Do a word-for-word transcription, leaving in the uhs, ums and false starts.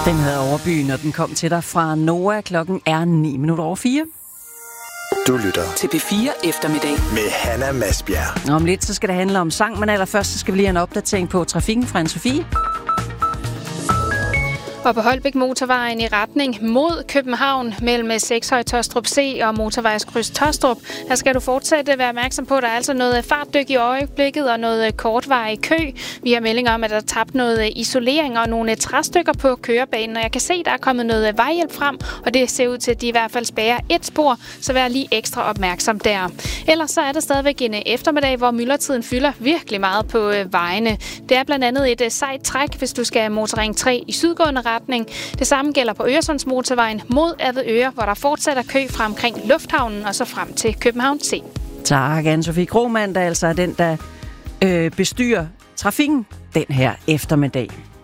Den hedder Overbyen, og den kom til dig fra Noah. Klokken er ni minutter over fire. Du lytter til P fire Eftermiddag med Hanna Masbjerg. Om lidt så skal det handle om sang, men allerførst så skal vi lige have en opdatering på trafikken fra Anne-Sophie. Og på Holbæk Motorvejen i retning mod København mellem Sekshøj Tåstrup C og Motorvejskryds Tåstrup. Her skal du fortsat være opmærksom på, at der er altså noget fartdyk i øjeblikket og noget kortvarig kø. Vi har meldinger om, at der er tabt noget isolering og nogle træstykker på kørebanen. Og jeg kan se, at der er kommet noget vejhjælp frem, og det ser ud til, at de i hvert fald spærrer et spor, så vær lige ekstra opmærksom der. Ellers så er der stadigvæk en eftermiddag, hvor myldretiden fylder virkelig meget på vejene. Det er blandt andet et sejt træk, hvis du skal motorring tre i sydgående retning. Det samme gælder på Øresundsmotorvejen mod Avedøre, hvor der fortsætter kø fra omkring Lufthavnen og så frem til København C. Tak, Anne-Sophie Krohmann, der altså er den, der øh, bestyrer trafikken den her eftermiddag.